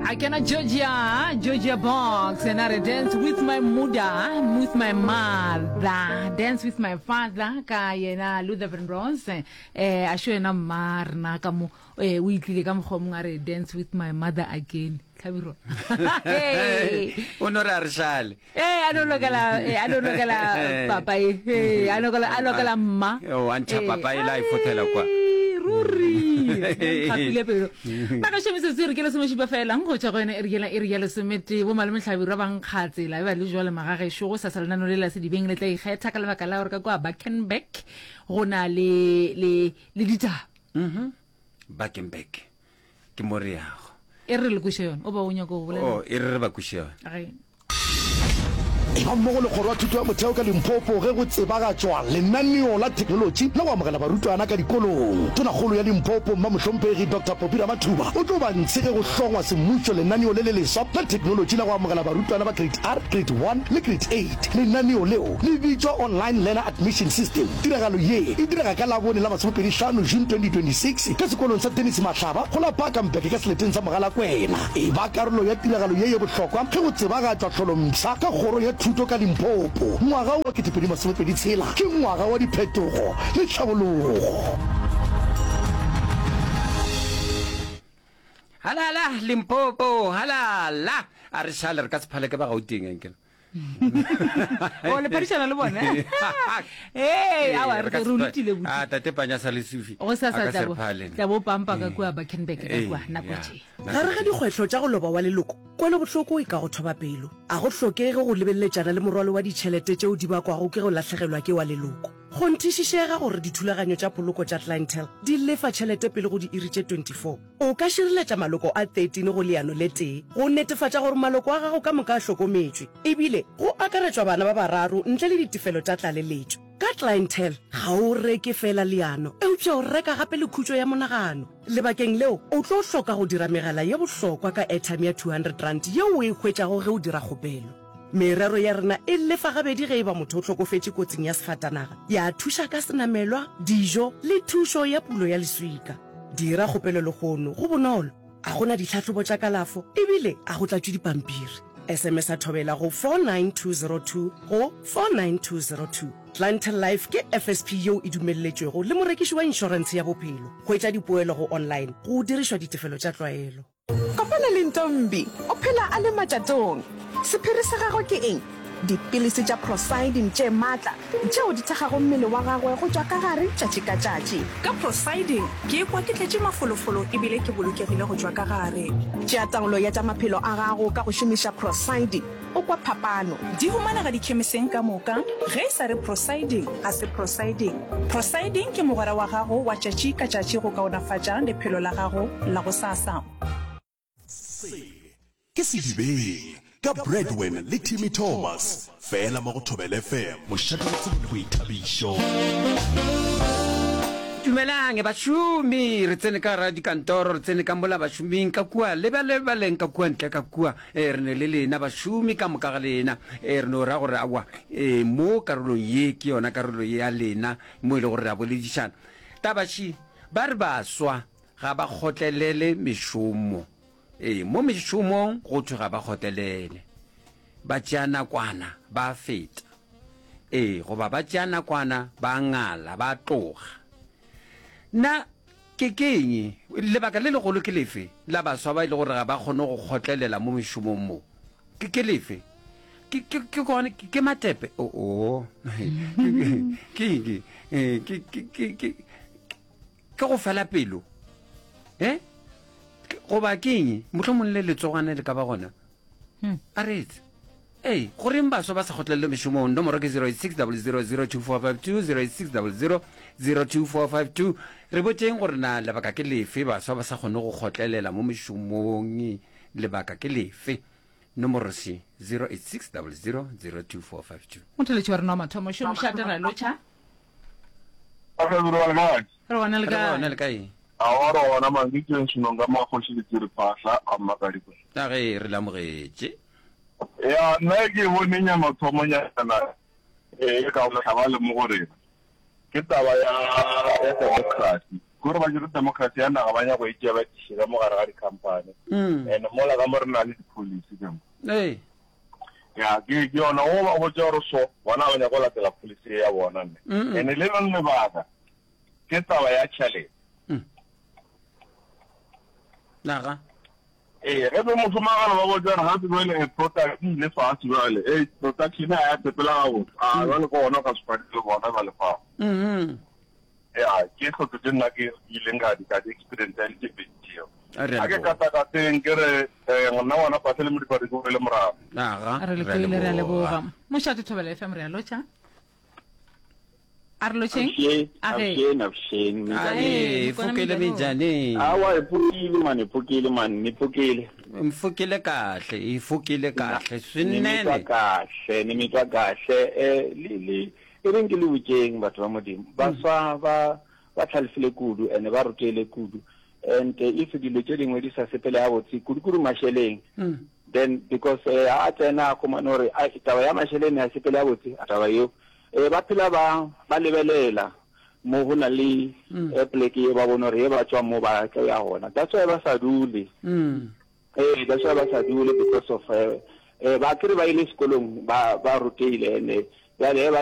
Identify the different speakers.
Speaker 1: I cannot Georgia Box, and I dance with my mother, with my mother, dance with my father, ka yena Luther Vandross, a show na marna ka mo, we tlile ka mo ngare dance with my mother again. Kabiro. Hey,
Speaker 2: honorar sale.
Speaker 1: I don't know kala papa, I know kala ma.
Speaker 2: Oh, ancha papa life hotel kwa.
Speaker 1: Ruri. Kapile pero. Baka shemisa tsere ke le se mošipa fela ngo tsa go ena ere le semete bo malome tlhabiro ba nkgatse la ba le jwale magage sho go sa salana no le la se dibeng le tla ikgetha ka lebaka la gore ka kwa Bakenbeck gona le dita.
Speaker 2: Bakenbeck. Ke moriago.
Speaker 1: Ere le kushon o ba o nyako go bolela.
Speaker 2: Oh, ere ba kushon.
Speaker 1: Okay.
Speaker 3: Ba mo le khoro thuto ya motheo ka Limpopo ge go tsebagatswa lenaneo la technology la wa mogala barutwana ka dikolong. Tona kgolo ya Limpopo mma mohlomphegi Dr. Popira Mathuba o tlo ba ntshege go hlongwa semmušo lenaneo le leswa la technology la wa mogala barutwana ba grade R, grade 1 le grade 8. Lenaneo leo le bitswa online learner admission system. Tiragalo ye e diraga ka la bone la 25 June 2026 ka sekolong sa Dennis Mahlaba go la Bakenbeck ka seleteng sa mogala kwena. E ba karolo ya tiragalo ye e bohlokwa ge go tsebagatswa tlholomsa ka kgoro ya thuto ka Limpopo. Ngwaga wa 2026 ke ngwaga wa diphetogo le tlhabologo.
Speaker 2: Halala Limpopo, halala. Are sale re ka tsphale ke ba Gauteng enke.
Speaker 1: O le parishana le bona. Hey, awa re rutile buti.
Speaker 2: Tate panya sa le sufi.
Speaker 1: O sa tla bo pampa ka kwa Bakenbeck ka kwa na botse.
Speaker 4: Ga re ga dikgwetlo tša go loba wa leloko kwa le bohloko e ka go thoba pelo a go hlokege go lebelletšana le morwalo wa ditšhelete tšeo di bakwago ke go latlhegelwa ke wa leloko go nthišišega gore dithulaganyo tša poloko tša clientele di lefa tšhelete pele go di iri tše 24 o ka šireletša maloko a 13 go leano le tee go netefatša gore maloko a gago ka moka a hlokometšwe ebile go akaretšwa bana ba bararo ntle le ditefelo tša tlaleletšo ka clientele ga o reke fela leano eupša o reka gape le khutšo ya monagano lebakeng leo o tlo hloka go dira megala ye bohlokwa ka airtime ya 200 rand yeo o e hwetšago ge o dira kgopelo merero ya rena e lefa gabedi ge e ba motho o tlhokofetše kotsing ya sefatanaga ya thuša ka senamelwa dijo le thušo ya pulo ya leswika dira kgopelo le gono go bonolo a gona ditlhatlhobo tša kalafo ebile a go tlatšwe dipampiri SMS a thobela go 49202 go 49202 Clientele Life ke FSP yeo e dumelletšwego le morekiši wa insurance ya bophelo go etša dipoelo go online go dirišwa ditefelo tša tlwaelo
Speaker 5: kopana le Ntombi o phela a le matšatong sephiri sa gagwe ke eng dipilisi tša Prosidin tše maatla tšeo di thagago mmele wa gagwe go tšwa ka gare tšatši ka tšatši
Speaker 6: ka Prosidin ke kwa ke tletše mafolofolo ebile ke bolokegile go tšwa ka gare
Speaker 5: tšea taolo ya tša maphelo a gago ka go šomiša Prosidin o kwa phapano
Speaker 6: di humanega dikhemiseng ka moka ge e sa re Prosidin a se Prosidin ke mogwera wa gago wa tšatši ka tšatši go kaonafatša lephelo la gago la go sasa
Speaker 3: Ke sedibeng ka Breadwin le Timmy Thomas fela mo go Thobela FM mošateletse go ithabišo
Speaker 2: Dumelang bašomi re tsene ka ra dikantoro re tsene ka mola bašoming ka kua le ba leng ka kua ntle ka kua re ne le lena bašomi ka moka ga lena re no ra gore awa mo karolong ye ke yona karolo ye ya lena mo ile gore ra boledišana tabaši ba re baswa ga ba khotlelele mešomo mo mešomong go thwe ga ba khotelele ba tšeana kwana ba feta goba ba tšeana kwana ba ngala ba tloga na ke keng lebaka le legolo ke lefe la baswa ba ile gore ga ba kgone go khotlelela mo mešomong mo ke lefe ke matepe ke go fela pelo goba keng mohlomong le letsogane le ka ba gona a retse goreng baswa ba sa kgotlelele mešomong nomoro ke 0600022452 0600022452 re botseng gore na lebaka ke lefe baswa ba sa kgone go kgotlelela mo mešomong lebaka ke lefe nomoro se 0860022452
Speaker 1: Motheletši wa rena wa mathomo šo mošatera lotšha re
Speaker 2: bona le kae
Speaker 7: Ahora ona mangitse sinonga makhoshi ditiri phahla amakadi ko.
Speaker 2: Ta ge re lamogetše.
Speaker 7: Ya nna ke bone nya mathomo nya kana ka ona tlhabale mo gore. Ke taba ya democracy. Ko gore ba dire democracy ya naga ba nya go itse ba tshira mo gare ga di-company and mola ka mo re na le di-policy kemo ya ke yona o ba go tsa gore so bona ba nya go latela policy ya bona nne ene le nne lebaka ke taba ya tšhelete
Speaker 2: naga
Speaker 7: ge be motho magana ba bojana ga se bele product ile fatshe bale production ya tepela go ba le go ona ka sepatile bona ba le fa ya ke go tse nna ke ile nga di ka experience ya ke betio ake ka ta teng ke re ngwana wana pa tele mo di pa di go le mora
Speaker 2: naga
Speaker 1: re le koile re le boga mo shate thobela FM re lo cha arlocheng
Speaker 2: fukile minjani
Speaker 8: awa ipukile man nipukile
Speaker 2: mfukile kahle ifukile kahle swinene
Speaker 8: nimitwa kahle lili iringile weekend batho ba modimo ba swa ba tlhalefile kudu ene ba rutele kudu and if dilo tse dingwe di sa sepele ya botse kudu masheleng then because a tsena komanore a taba ya masheleng ya sepele ya botse a taba yo ba phela ba lebelela mo hona le pleke e ba bona re ba tswa mo ba ka ya hona that's why ba sa dule that's why ba sa dule because of ba kire ba ile sekolong ba rutile ene ya le